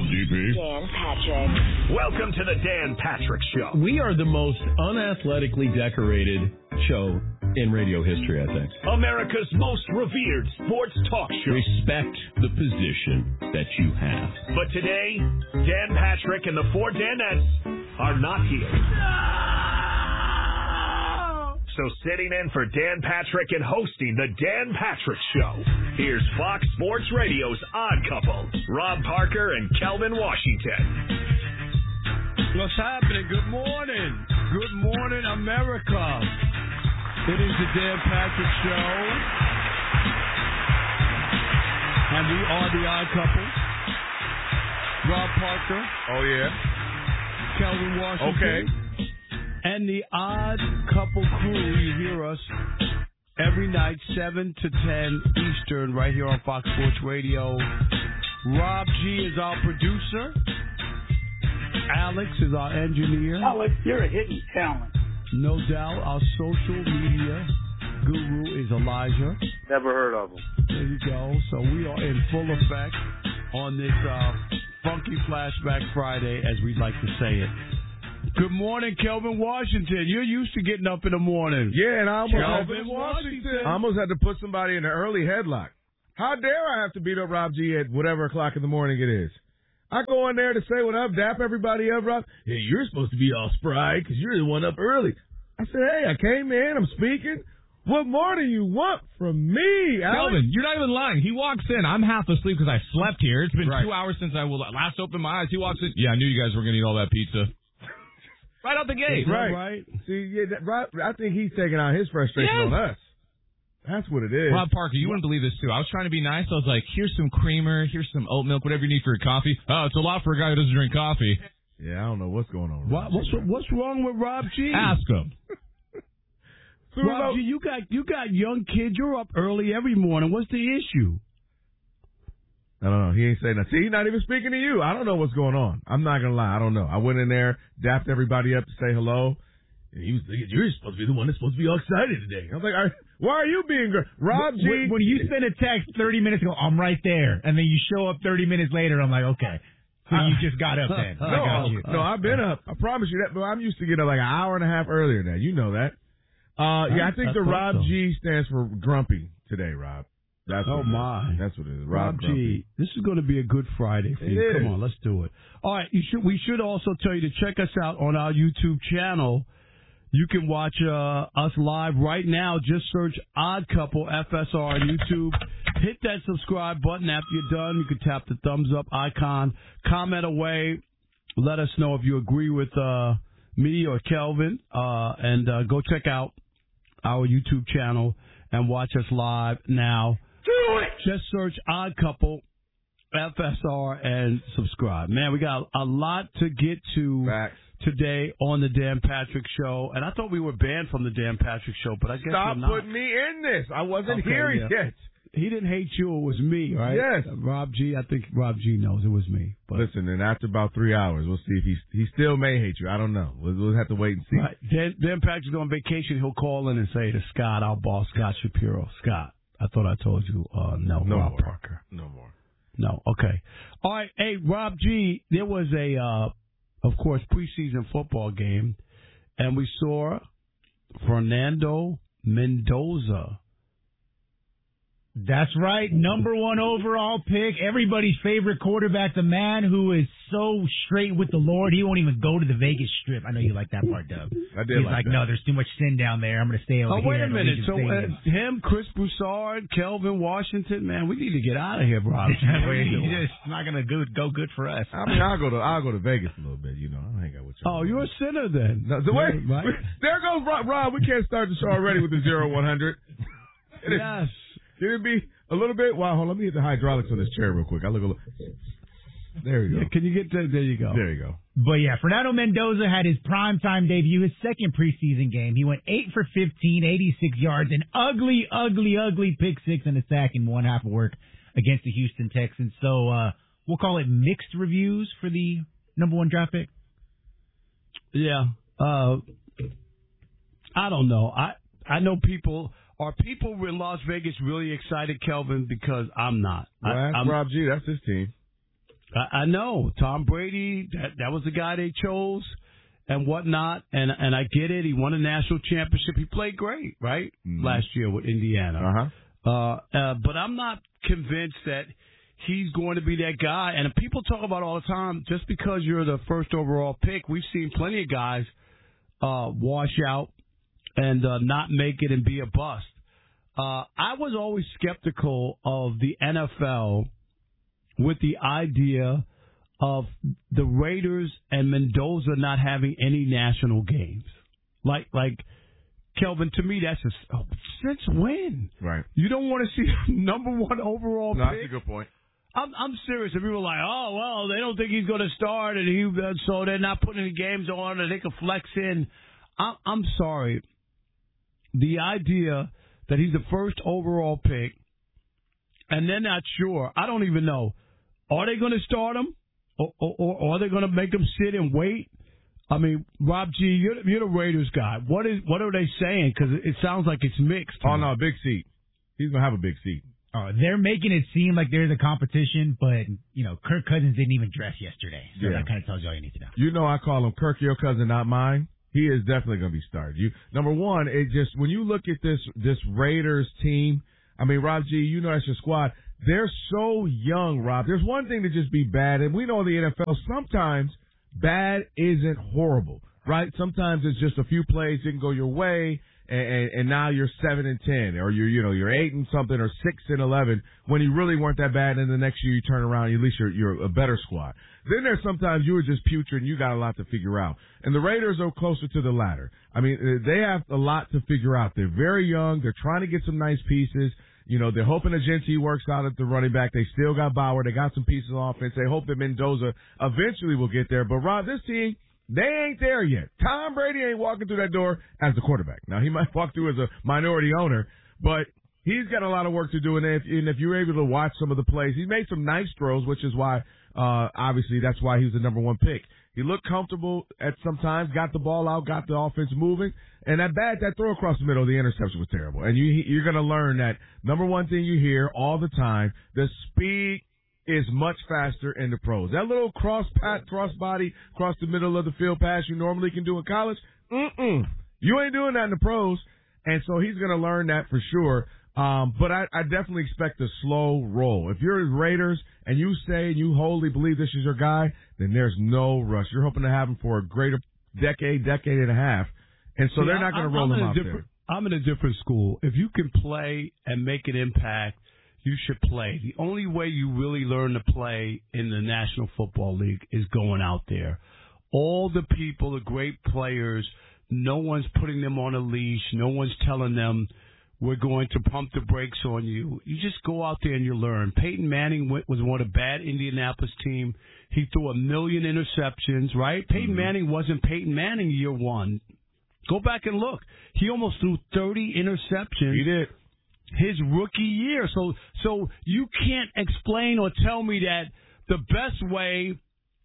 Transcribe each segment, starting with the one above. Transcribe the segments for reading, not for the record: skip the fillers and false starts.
DP. Dan Patrick. Welcome to the Dan Patrick Show. We are the most unathletically decorated show in radio history, I think. America's most revered sports talk show. Respect the position that you have. But today, Dan Patrick and the four Danettes are not here. So sitting in for Dan Patrick and hosting the Dan Patrick Show, here's Fox Sports Radio's Odd Couple, Rob Parker and Kelvin Washington. What's happening? Good morning. Good morning, America. It is the Dan Patrick Show. And we are the Odd Couple. Rob Parker. Oh, yeah. Kelvin Washington. Okay. And the Odd Couple crew. You hear us every night, 7 to 10 Eastern, right here on Fox Sports Radio. Rob G is our producer. Alex is our engineer. Alex, you're a hidden talent. No doubt, our social media guru is Elijah. Never heard of him. There you go. So we are in full effect on this funky Flashback Friday, as we like to say it. Good morning, Kelvin Washington. You're used to getting up in the morning. Yeah, and I almost had to put somebody in an early headlock. How dare I have to beat up Rob G at whatever o'clock in the morning it is? I go in there to say what up, dap everybody up, Rob. Hey, you're supposed to be all spry because you're the one up early. I said, hey, I came in, I'm speaking. What more do you want from me, Alex? Kelvin, you're not even lying. He walks in. I'm half asleep because I slept here. It's been 2 hours since I last opened my eyes. He walks in. Yeah, I knew you guys were going to eat all that pizza. Right out the gate. Right. See, yeah, I think he's taking out his frustration on us. That's what it is. Rob Parker, you wouldn't believe this, too. I was trying to be nice. I was like, here's some creamer, here's some oat milk, whatever you need for your coffee. Oh, it's a lot for a guy who doesn't drink coffee. Yeah, I don't know what's going on. What's wrong with Rob G? Ask him. Rob G, you got young kids. You're up early every morning. What's the issue? I don't know. He ain't saying that. See, he's not even speaking to you. I don't know what's going on. I'm not going to lie. I don't know. I went in there, dapped everybody up to say hello. And he was thinking, you're supposed to be the one that's supposed to be all excited today. I was like, why are you being good? Rob G. When you send a text 30 minutes ago, I'm right there. And then you show up 30 minutes later, I'm like, okay. So you just got up then. No, I've been up. I promise you that. But I'm used to getting up like an hour and a half earlier now. You know that. Yeah, I think the Rob G stands for grumpy today, Rob. That's what That's what it is. Rob G. This is going to be a good Friday for you. Come on, let's do it. All right, we should also tell you to check us out on our YouTube channel. You can watch us live right now. Just search Odd Couple FSR on YouTube. Hit that subscribe button after you're done. You can tap the thumbs up icon. Comment away. Let us know if you agree with me or Kelvin. And go check out our YouTube channel and watch us live now. Do it! Just search Odd Couple FSR and subscribe. Man, we got a lot to get to today on the Dan Patrick Show. And I thought we were banned from the Dan Patrick Show, but I guess Stop we're not. putting me in this. I wasn't here yet. He didn't hate you. It was me, right? Yes. Rob G. I think Rob G. knows it was me. But listen, and after about 3 hours, we'll see if he still may hate you. I don't know. We'll have to wait and see. Right. Dan Patrick's on vacation. He'll call in and say to Scott, our boss, Scott Shapiro, Scott, I thought I told you. No Rob more. Parker. No more. No. Okay. All right. Hey, Rob G., there was of course, preseason football game, and we saw Fernando Mendoza. That's right. Number 1 overall pick. Everybody's favorite quarterback. The man who is so straight with the Lord, he won't even go to the Vegas Strip. I know you like that part, Dub. I did. He's like, no, there's too much sin down there. I'm going to stay over here. Oh, wait a minute. So him, Chris Broussard, Kelvin Washington, man, we need to get out of here, Rob. He's just not going to go good for us. I mean, I'll go to Vegas a little bit. You know, I'll hang out with you. Oh, you're a sinner then. No, there goes Rob. We can't start the show already with the 0-100. Yes. Can it be a little bit? Wow, hold on, let me hit the hydraulics on this chair real quick. I look a little. There you go. Yeah, can you get there? There you go. There you go. But yeah, Fernando Mendoza had his primetime debut, his second preseason game. He went 8 for 15, 86 yards, an ugly pick six and a sack in one half of work against the Houston Texans. So we'll call it mixed reviews for the number 1 draft pick. Yeah. I don't know. I know people. Are people in Las Vegas really excited, Kelvin? Because I'm not. Well, Rob G. That's his team. I know Tom Brady. That was the guy they chose and whatnot. And I get it. He won a national championship. He played great, right? Last year with Indiana. But I'm not convinced that he's going to be that guy. And people talk about all the time, just because you're the first overall pick, we've seen plenty of guys wash out and not make it and be a bust. I was always skeptical of the NFL with the idea of the Raiders and Mendoza not having any national games. Like Kelvin, to me, that's just since when? Right. You don't want to see number one overall pick? That's a good point. I'm serious. If people are like, oh, well, they don't think he's going to start, and so they're not putting any games on, and they can flex in. I'm sorry. The idea that he's the first overall pick, and they're not sure. I don't even know. Are they going to start him, or are they going to make him sit and wait? I mean, Rob G, you're the Raiders guy. What are they saying? Because it sounds like it's mixed. Oh, no, big seat. He's going to have a big seat. They're making it seem like there's a competition, but, Kirk Cousins didn't even dress yesterday. So that kind of tells you all you need to know. You know I call him Kirk, your cousin, not mine. He is definitely going to be started. Number one, when you look at this Raiders team, I mean, Rob G, you know that's your squad. They're so young, Rob. There's one thing to just be bad, and we know in the NFL, sometimes bad isn't horrible, right? Sometimes it's just a few plays didn't go your way, and now you're 7-10, or you're 8-something, or 6-11, when you really weren't that bad, and the next year you turn around, at least you're a better squad. Then there's sometimes you were just putrid and you got a lot to figure out. And the Raiders are closer to the latter. I mean, they have a lot to figure out. They're very young. They're trying to get some nice pieces. They're hoping that Agenti works out at the running back. They still got Bauer. They got some pieces on offense. They hope that Mendoza eventually will get there. But, Rob, this team, they ain't there yet. Tom Brady ain't walking through that door as the quarterback. Now, he might walk through as a minority owner, but he's got a lot of work to do. And if you're able to watch some of the plays, he's made some nice throws, which is why, obviously, that's why he was the number one pick. He looked comfortable at some times, got the ball out, got the offense moving. And that throw across the middle, the interception was terrible. And you're going to learn that number one thing you hear all the time, the speed is much faster in the pros. That little cross body across the middle of the field pass you normally can do in college, you ain't doing that in the pros. And so he's going to learn that for sure. But I definitely expect a slow roll. If you're Raiders and you say you wholly believe this is your guy, then there's no rush. You're hoping to have him for a greater decade and a half. And so they're not going to roll him out there. I'm in a different school. If you can play and make an impact, you should play. The only way you really learn to play in the National Football League is going out there. All the people, the great players, no one's putting them on a leash. No one's telling them, we're going to pump the brakes on you. You just go out there and you learn. Peyton Manning was on a bad Indianapolis team. He threw 1 million interceptions, right? Peyton Manning wasn't Peyton Manning year one. Go back and look. He almost threw 30 interceptions. He did. His rookie year. So you can't explain or tell me that the best way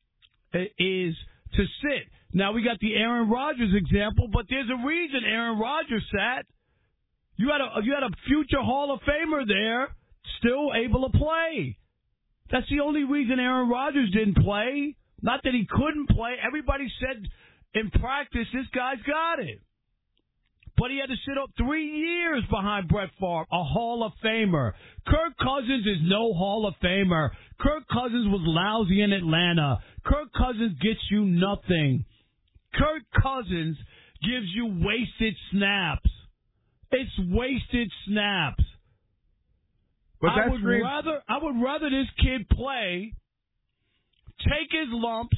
is to sit. Now, we got the Aaron Rodgers example, but there's a reason Aaron Rodgers sat. You had a future Hall of Famer there, still able to play. That's the only reason Aaron Rodgers didn't play. Not that he couldn't play. Everybody said in practice, this guy's got it. But he had to sit up 3 years behind Brett Favre, a Hall of Famer. Kirk Cousins is no Hall of Famer. Kirk Cousins was lousy in Atlanta. Kirk Cousins gets you nothing. Kirk Cousins gives you wasted snaps. It's wasted snaps. But I would rather this kid play, take his lumps,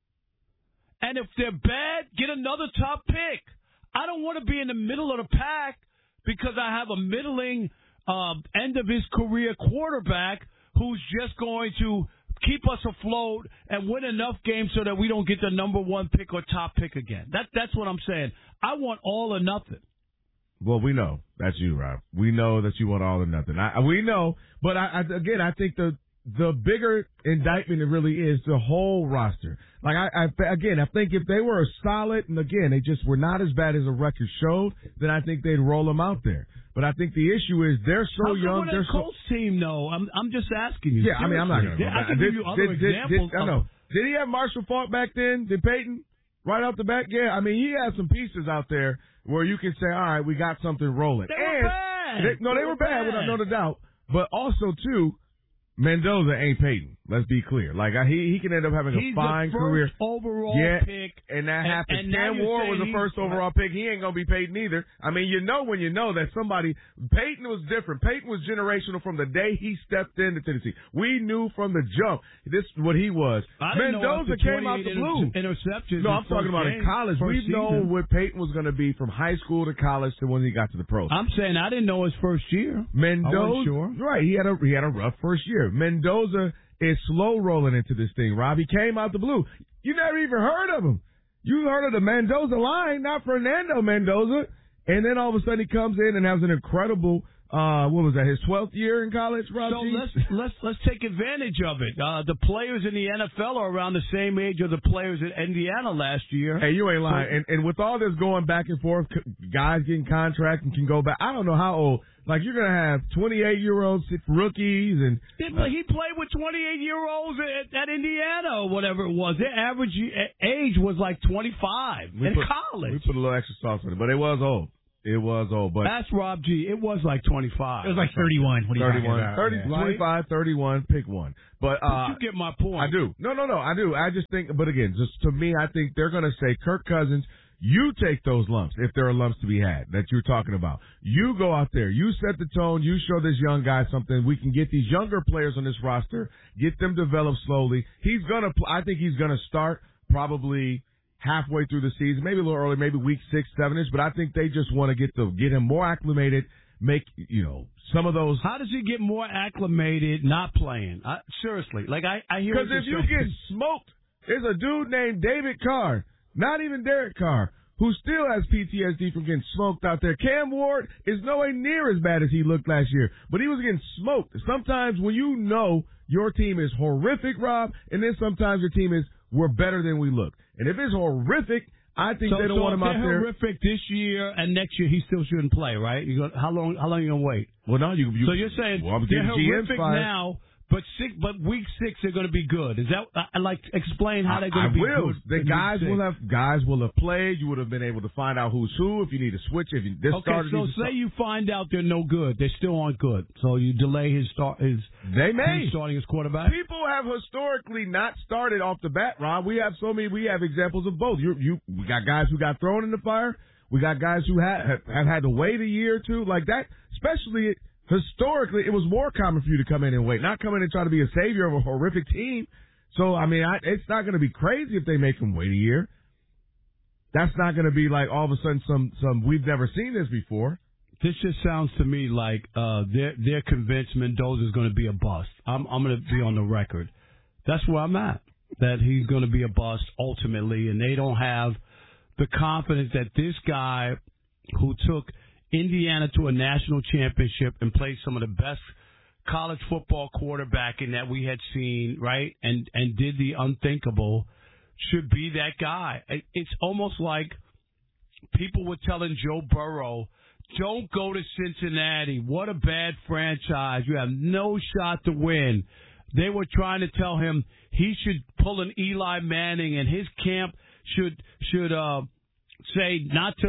and if they're bad, get another top pick. I don't want to be in the middle of the pack because I have a middling end of his career quarterback who's just going to keep us afloat and win enough games so that we don't get the number one pick or top pick again. That's what I'm saying. I want all or nothing. Well, we know. That's you, Rob. We know that you want all or nothing. We know. But, I think the bigger indictment it really is the whole roster. Like, I think if they were solid, and again, they just were not as bad as the record showed, then I think they'd roll them out there. But I think the issue is they're so young. They're so Colts team, though. I'm just asking you. Yeah, I mean, I'm not going to go I can give you other examples. I know. Did he have Marshall Faulk back then? Did Peyton? Right off the bat? Yeah. I mean, he had some pieces out there where you can say, all right, we got something rolling. They were bad. They were bad, without no doubt. But also, too, Mendoza ain't Peyton. Let's be clear. Like he can end up having a fine career. He's the first overall pick, and that happens. Cam Ward was the first overall pick. He ain't gonna be Peyton either. I mean, you know when you know that somebody. Peyton was different. Peyton was generational from the day he stepped into Tennessee. We knew from the jump this is what he was. Mendoza came out the blue. Interceptions. No, I'm talking about in college. We've known what Peyton was going to be from high school to college to when he got to the pros. I'm saying I didn't know his first year. Mendoza, I wasn't sure. Right? He had a rough first year. Mendoza is slow rolling into this thing, Rob. He came out the blue. You never even heard of him. You heard of the Mendoza line, not Fernando Mendoza. And then all of a sudden he comes in and has an incredible, what was that, his 12th year in college, Rob? So let's take advantage of it. The players in the NFL are around the same age of the players in Indiana last year. Hey, you ain't lying. And with all this going back and forth, guys getting contracts and can go back. I don't know how old. Like, you're going to have 28-year-olds, rookies, and... he played with 28-year-olds at Indiana or whatever it was. Their average age was like 25 in college. We put a little extra sauce on it, but it was old. It was old, but... That's Rob G. It was like 25. It was like 31. What are you 31, talking about? 25, 31, pick one. But you get my point. I do. No, I do. I just think, but again, just to me, I think they're going to say, Kirk Cousins, you take those lumps, if there are lumps to be had that you're talking about. You go out there. You set the tone. You show this young guy something. We can get these younger players on this roster, get them developed slowly. I think he's going to start probably halfway through the season, maybe a little early, maybe week 6, 7-ish, but I think they just want to get him more acclimated, make, some of those. How does he get more acclimated not playing? Seriously. Like, I hear. Because if you get smoked, there's a dude named David Carr, not even Derek Carr, who still has PTSD from getting smoked out there. Cam Ward is nowhere near as bad as he looked last year, but he was getting smoked. Sometimes when you know your team is horrific, Rob, and then sometimes your team is, we're better than we look. And if it's horrific, I think they don't want him out there. Horrific this year and next year, he still shouldn't play, right? How long are you gonna wait? Well, no, so you're saying they're horrific now, but week 6 they're going to be good. Is that explain how they're going to be good? The guys will have played. You would have been able to find out who's who if you need to switch. If you say you find out they're no good, they still aren't good. So you delay his start. They may starting his quarterback. People have historically not started off the bat, Rob. We have examples of both. We got guys who got thrown in the fire. We got guys who have had to wait a year or two like that, especially. Historically, it was more common for you to come in and wait, not come in and try to be a savior of a horrific team. So, I mean, it's not going to be crazy if they make him wait a year. That's not going to be like all of a sudden some we've never seen this before. This just sounds to me like they're convinced Mendoza's going to be a bust. I'm going to be on the record. That's where I'm at, that he's going to be a bust ultimately, and they don't have the confidence that this guy who took Indiana to a national championship and played some of the best college football quarterbacking that we had seen, right, and did the unthinkable, should be that guy. It's almost like people were telling Joe Burrow, don't go to Cincinnati. What a bad franchise. You have no shot to win. They were trying to tell him he should pull an Eli Manning and his camp should say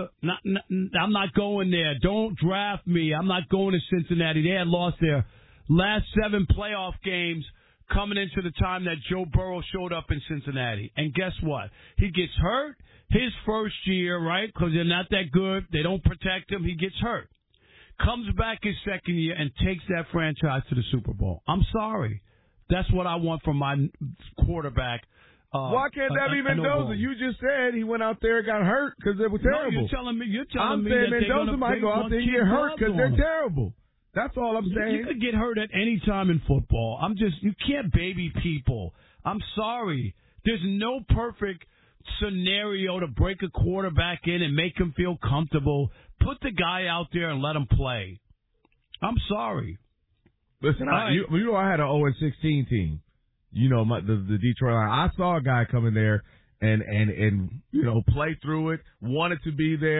I'm not going there. Don't draft me. I'm not going to Cincinnati. They had lost their last 7 playoff games coming into the time that Joe Burrow showed up in Cincinnati. And guess what? He gets hurt his first year, right? Because they're not that good. They don't protect him. He gets hurt. Comes back his second year and takes that franchise to the Super Bowl. I'm sorry. That's what I want from my quarterback. Why can't that be Mendoza? You just said he went out there and got hurt because they were terrible. No, you're telling me I'm saying that Mendoza might go out there and get hurt because they're terrible. That's all I'm saying. You could get hurt at any time in football. You can't baby people. I'm sorry. There's no perfect scenario to break a quarterback in and make him feel comfortable. Put the guy out there and let him play. I'm sorry. Listen, I had an 0-16 team. The Detroit Lions. I saw a guy come in there and play through it, wanted to be there,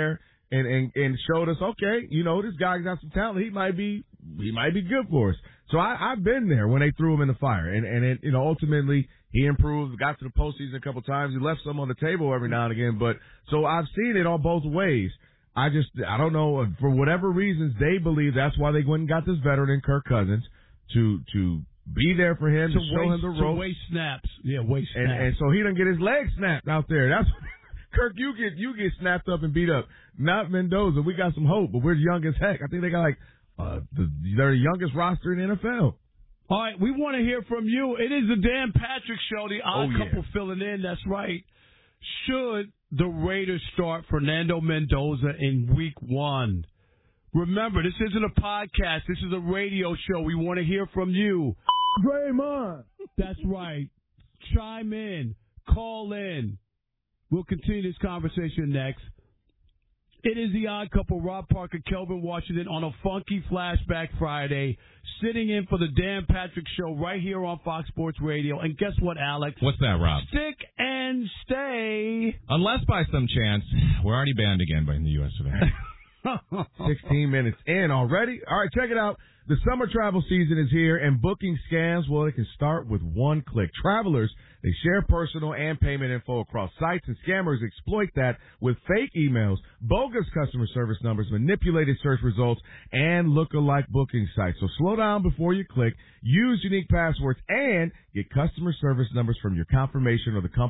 and showed us, okay, this guy's got some talent. He might be good for us. So I've been there when they threw him in the fire, and it, ultimately he improved, got to the postseason a couple times. He left some on the table every now and again, but so I've seen it on both ways. I don't know, for whatever reasons they believe that's why they went and got this veteran in Kirk Cousins to be there for him, to show him the ropes. To waste snaps. Yeah, waste snaps. And so he doesn't get his leg snapped out there. That's Kirk, you get snapped up and beat up. Not Mendoza. We got some hope, but we're young as heck. I think they got they're the youngest roster in the NFL. All right, we want to hear from you. It is the Dan Patrick Show, the odd couple filling in. That's right. Should the Raiders start Fernando Mendoza in week 1? Remember, this isn't a podcast. This is a radio show. We want to hear from you. Draymond. That's right. Chime in. Call in. We'll continue this conversation next. It is the odd couple, Rob Parker, Kelvin Washington, on a funky Flashback Friday, sitting in for the Dan Patrick Show right here on Fox Sports Radio. And guess what, Alex? What's that, Rob? Stick and stay. Unless by some chance, we're already banned again by the U.S. of A. 16 minutes in already. All right, check it out. The summer travel season is here, and booking scams, well, it can start with one click. Travelers, they share personal and payment info across sites, and scammers exploit that with fake emails, bogus customer service numbers, manipulated search results, and look-alike booking sites. So slow down before you click, use unique passwords, and get customer service numbers from your confirmation or the company